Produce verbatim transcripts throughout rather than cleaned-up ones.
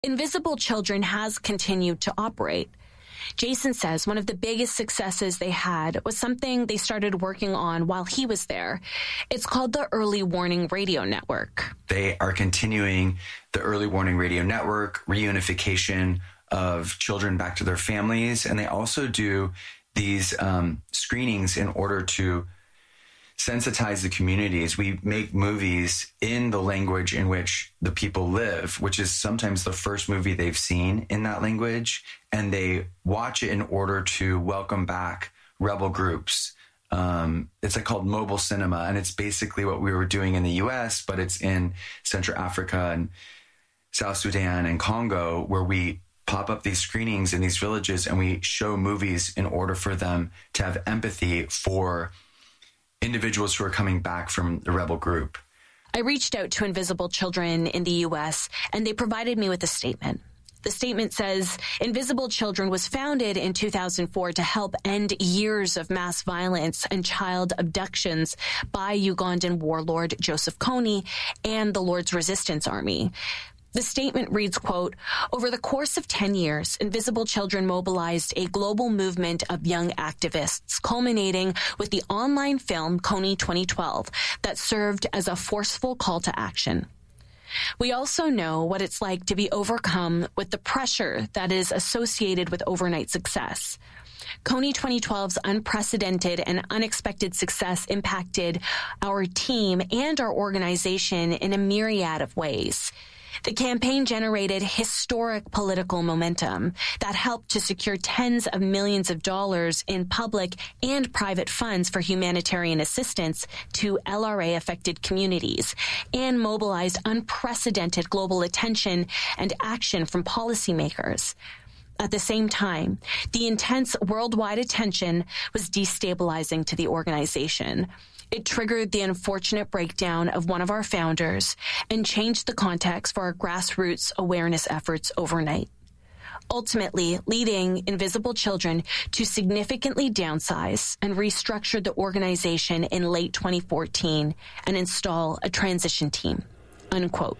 Invisible Children has continued to operate. Jason says one of the biggest successes they had was something they started working on while he was there. It's called the Early Warning Radio Network. They are continuing the Early Warning Radio Network, reunification of children back to their families, and they also do these um, screenings in order to sensitize the communities. We make movies in the language in which the people live, which is sometimes the first movie they've seen in that language, and they watch it in order to welcome back rebel groups. Um, it's like called mobile cinema, and it's basically what we were doing in the U S, but it's in Central Africa and South Sudan and Congo, where we pop up these screenings in these villages and we show movies in order for them to have empathy for individuals who are coming back from the rebel group. I reached out to Invisible Children in the U S, and they provided me with a statement. The statement says, Invisible Children was founded in two thousand four to help end years of mass violence and child abductions by Ugandan warlord Joseph Kony and the Lord's Resistance Army. The statement reads, quote, over the course of ten years, Invisible Children mobilized a global movement of young activists, culminating with the online film Kony twenty twelve that served as a forceful call to action. We also know what it's like to be overcome with the pressure that is associated with overnight success. Kony twenty twelve's unprecedented and unexpected success impacted our team and our organization in a myriad of ways. The campaign generated historic political momentum that helped to secure tens of millions of dollars in public and private funds for humanitarian assistance to L R A-affected communities and mobilized unprecedented global attention and action from policymakers. At the same time, the intense worldwide attention was destabilizing to the organization. It triggered the unfortunate breakdown of one of our founders and changed the context for our grassroots awareness efforts overnight, ultimately leading Invisible Children to significantly downsize and restructure the organization in late twenty fourteen and install a transition team, unquote.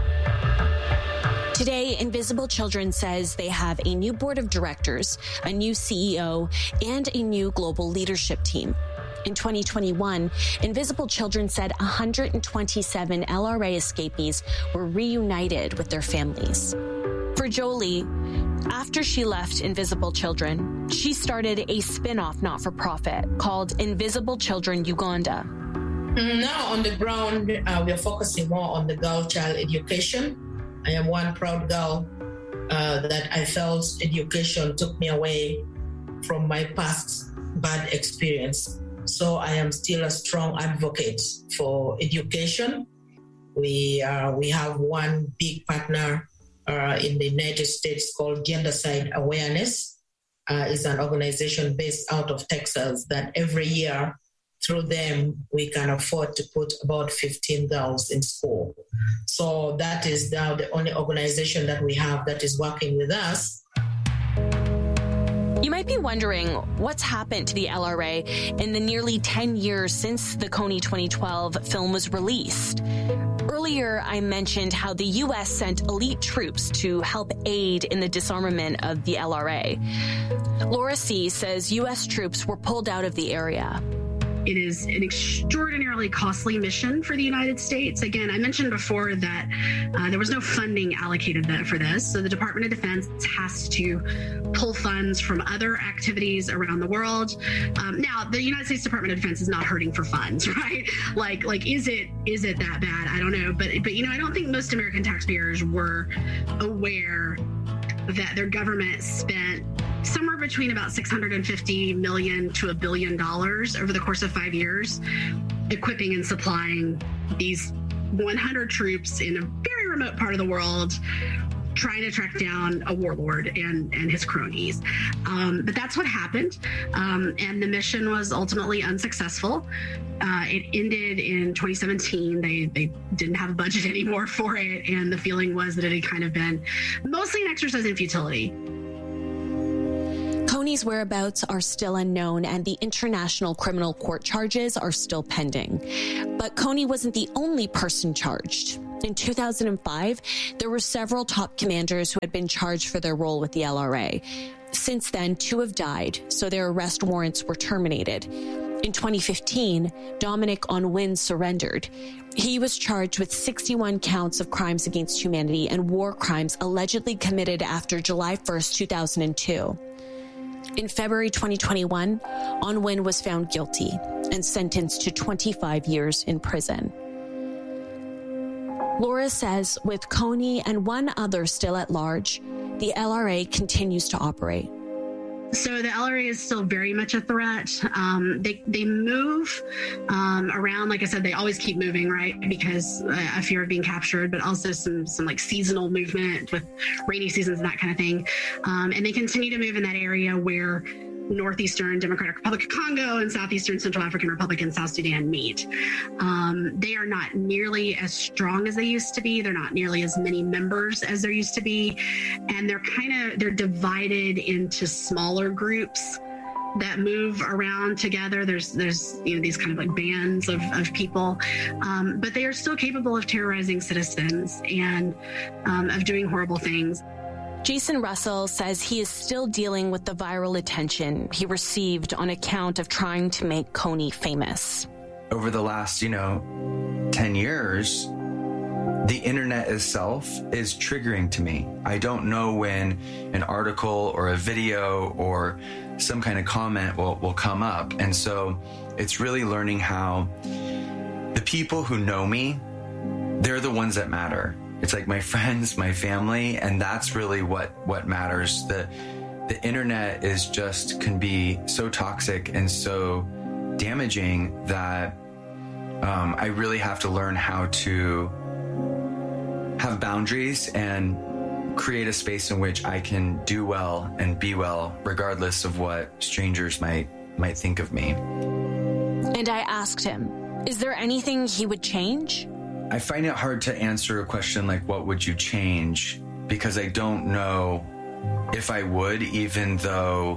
Today, Invisible Children says they have a new board of directors, a new C E O, and a new global leadership team. In twenty twenty-one, Invisible Children said one hundred twenty-seven L R A escapees were reunited with their families. For Jolie, after she left Invisible Children, she started a spin-off not-for-profit called Invisible Children Uganda. Now on the ground, uh, we are focusing more on the girl child education. I am one proud girl uh, that I felt education took me away from my past bad experience. So I am still a strong advocate for education. We uh, we have one big partner uh, in the United States called Gendercide Awareness. Uh, it's an organization based out of Texas that every year through them we can afford to put about fifteen girls in school. So that is now the only organization that we have that is working with us. You might be wondering what's happened to the L R A in the nearly ten years since the Kony twenty twelve film was released. Earlier, I mentioned how the U S sent elite troops to help aid in the disarmament of the L R A. Laura C. says U S troops were pulled out of the area. It is an extraordinarily costly mission for the United States. Again, I mentioned before that uh, there was no funding allocated for this. So the Department of Defense has to pull funds from other activities around the world. Um, now, the United States Department of Defense is not hurting for funds, right? Like, like is it is it that bad? I don't know. But, but you know, I don't think most American taxpayers were aware that their government spent somewhere between about six hundred fifty million to a billion dollars over the course of five years, equipping and supplying these one hundred troops in a very remote part of the world, trying to track down a warlord and, and his cronies. Um, but that's what happened. Um, and the mission was ultimately unsuccessful. Uh, it ended in twenty seventeen. They, they didn't have a budget anymore for it. And the feeling was that it had kind of been mostly an exercise in futility. Kony's whereabouts are still unknown and the International Criminal Court charges are still pending. But Kony wasn't the only person charged. In two thousand five, there were several top commanders who had been charged for their role with the L R A. Since then, two have died, so their arrest warrants were terminated. In twenty fifteen, Dominic Onwin surrendered. He was charged with sixty-one counts of crimes against humanity and war crimes allegedly committed after July first, two thousand two. In February twenty twenty-one, Onwin was found guilty and sentenced to twenty-five years in prison. Laura says with Kony and one other still at large, the L R A continues to operate. So the L R A is still very much a threat. Um, they they move um, around. Like I said, they always keep moving, right? Because uh, a fear of being captured, but also some some like seasonal movement with rainy seasons and that kind of thing. Um, and they continue to move in that area where Northeastern Democratic Republic of Congo and Southeastern Central African Republic and South Sudan meet. Um, they are not nearly as strong as they used to be. They're not nearly as many members as there used to be. And they're kind of, they're divided into smaller groups that move around together. There's, there's, you know, these kind of like bands of, of people, um, but they are still capable of terrorizing citizens and um, of doing horrible things. Jason Russell says he is still dealing with the viral attention he received on account of trying to make Kony famous. Over the last, you know, ten years, the internet itself is triggering to me. I don't know when an article or a video or some kind of comment will, will come up. And so it's really learning how the people who know me, they're the ones that matter. It's like my friends, my family, and that's really what, what matters. The, the internet is just can be so toxic and so damaging that um, I really have to learn how to have boundaries and create a space in which I can do well and be well, regardless of what strangers might might think of me. And I asked him, is there anything he would change? I find it hard to answer a question like, what would you change? Because I don't know if I would, even though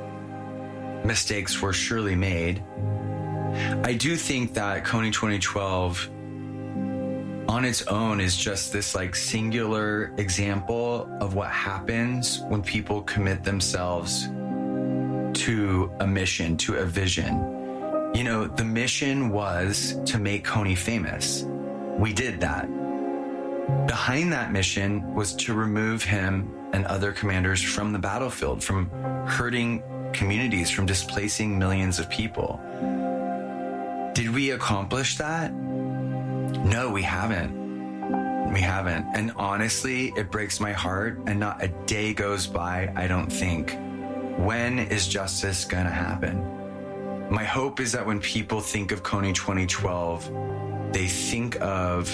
mistakes were surely made. I do think that Kony twenty twelve on its own is just this like singular example of what happens when people commit themselves to a mission, to a vision. You know, the mission was to make Kony famous. We did that. Behind that mission was to remove him and other commanders from the battlefield, from hurting communities, from displacing millions of people. Did we accomplish that? No, we haven't. We haven't. And honestly, it breaks my heart, and not a day goes by I don't think, when is justice gonna happen? My hope is that when people think of Kony twenty twelve, they think of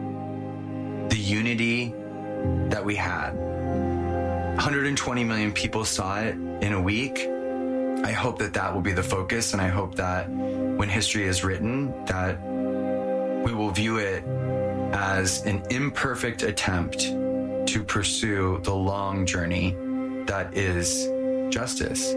the unity that we had. one hundred twenty million people saw it in a week. I hope that that will be the focus, and I hope that when history is written, that we will view it as an imperfect attempt to pursue the long journey that is justice.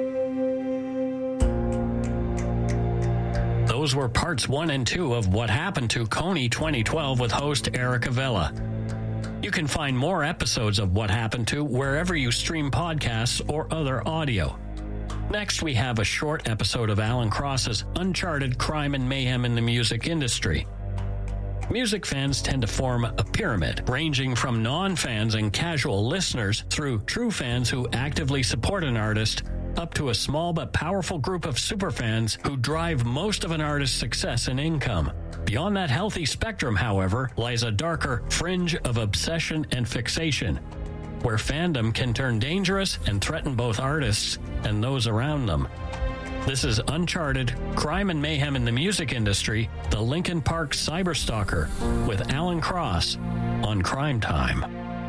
Those were parts one and two of What Happened to Kony twenty twelve with host Erica Villa. You can find more episodes of What Happened to wherever you stream podcasts or other audio. Next, we have a short episode of Alan Cross's Uncharted Crime and Mayhem in the Music Industry. Music fans tend to form a pyramid, ranging from non-fans and casual listeners through true fans who actively support an artist, up to a small but powerful group of superfans who drive most of an artist's success and income. Beyond that healthy spectrum, however, lies a darker fringe of obsession and fixation, where fandom can turn dangerous and threaten both artists and those around them. This is Uncharted, Crime and Mayhem in the Music Industry, the Linkin Park Cyberstalker, with Alan Cross on Crime Time.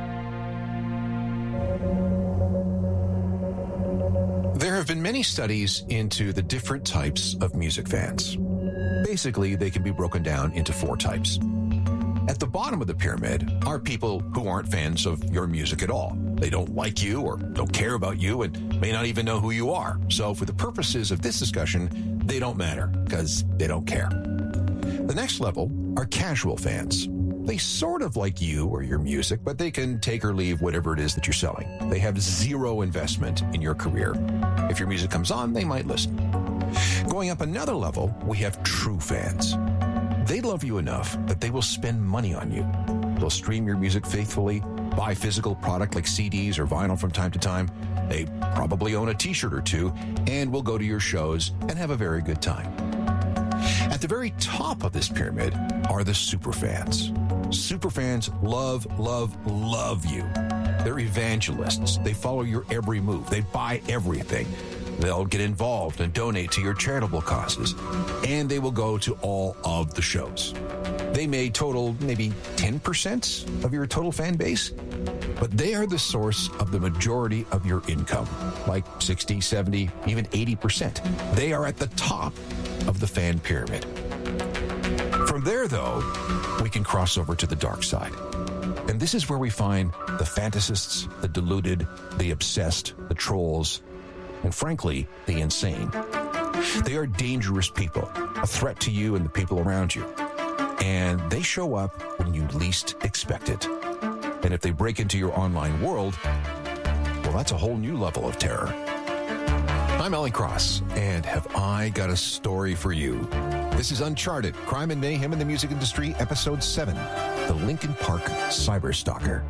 There have been many studies into the different types of music fans. Basically, they can be broken down into four types. At the bottom of the pyramid are people who aren't fans of your music at all. They don't like you or don't care about you and may not even know who you are. So for the purposes of this discussion, they don't matter because they don't care. The next level are casual fans. They sort of like you or your music, but they can take or leave whatever it is that you're selling. They have zero investment in your career. If your music comes on, they might listen. Going up another level, we have true fans. They love you enough that they will spend money on you. They'll stream your music faithfully, buy physical product like C Ds or vinyl from time to time. They probably own a t-shirt or two and will go to your shows and have a very good time. At the very top of this pyramid are the superfans. Superfans love, love, love you. They're evangelists. They follow your every move. They buy everything. They'll get involved and donate to your charitable causes. And they will go to all of the shows. They may total maybe ten percent of your total fan base, but they are the source of the majority of your income, like sixty, seventy, even eighty percent. They are at the top of the fan pyramid. From there, though, we can cross over to the dark side. And this is where we find the fantasists, the deluded, the obsessed, the trolls, and frankly, the insane. They are dangerous people, a threat to you and the people around you. And they show up when you least expect it. And if they break into your online world, well, that's a whole new level of terror. I'm Alan Cross, and have I got a story for you? This is Uncharted, Crime and Mayhem in the Music Industry, Episode seven, The Linkin Park Cyberstalker.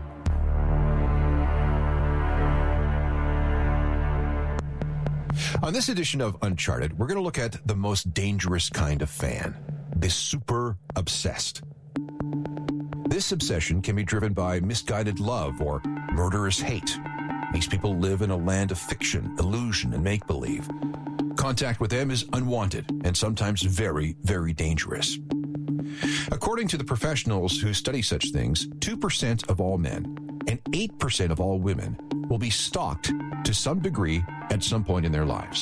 On this edition of Uncharted, we're going to look at the most dangerous kind of fan, the super obsessed. This obsession can be driven by misguided love or murderous hate. These people live in a land of fiction, illusion, and make-believe. Contact with them is unwanted and sometimes very, very dangerous. According to the professionals who study such things, two percent of all men and eight percent of all women will be stalked to some degree at some point in their lives.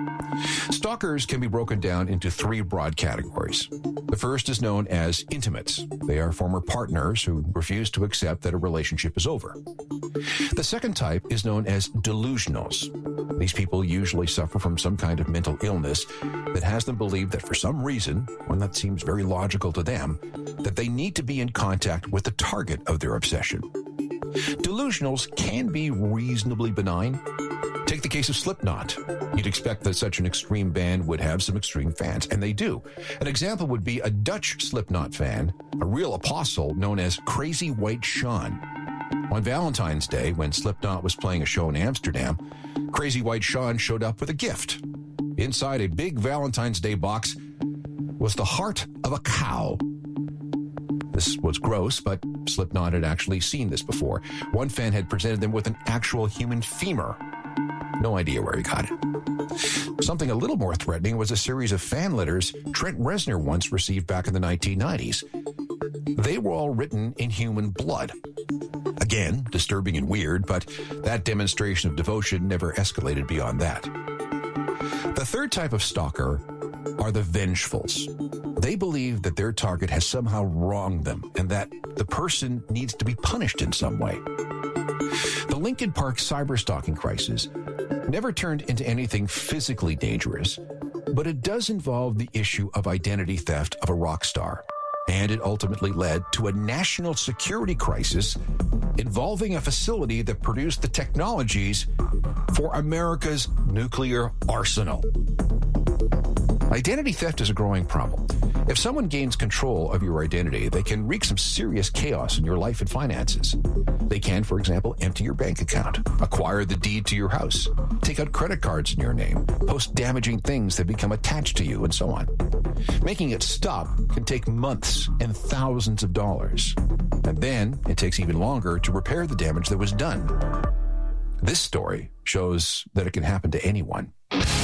Stalkers can be broken down into three broad categories. The first is known as intimates. They are former partners who refuse to accept that a relationship is over. The second type is known as delusionals. These people usually suffer from some kind of mental illness that has them believe that for some reason, one that seems very logical to them, that they need to be in contact with the target of their obsession. Delusionals can be reasonably benign. Take the case of Slipknot. You'd expect that such an extreme band would have some extreme fans, and they do. An example would be a Dutch Slipknot fan, a real apostle known as Crazy White Sean. On Valentine's Day, when Slipknot was playing a show in Amsterdam, Crazy White Sean showed up with a gift. Inside a big Valentine's Day box was the heart of a cow. This was gross, but Slipknot had actually seen this before. One fan had presented them with an actual human femur. No idea where he got it. Something a little more threatening was a series of fan letters Trent Reznor once received back in the nineteen nineties. They were all written in human blood. Again, disturbing and weird, but that demonstration of devotion never escalated beyond that. The third type of stalker are the vengefuls. They believe that their target has somehow wronged them and that the person needs to be punished in some way. The Linkin Park cyberstalking crisis never turned into anything physically dangerous, but it does involve the issue of identity theft of a rock star. And it ultimately led to a national security crisis involving a facility that produced the technologies for America's nuclear arsenal. Identity theft is a growing problem. If someone gains control of your identity, they can wreak some serious chaos in your life and finances. They can, for example, empty your bank account, acquire the deed to your house, take out credit cards in your name, post damaging things that become attached to you, and so on. Making it stop can take months and thousands of dollars. And then it takes even longer to repair the damage that was done. This story shows that it can happen to anyone.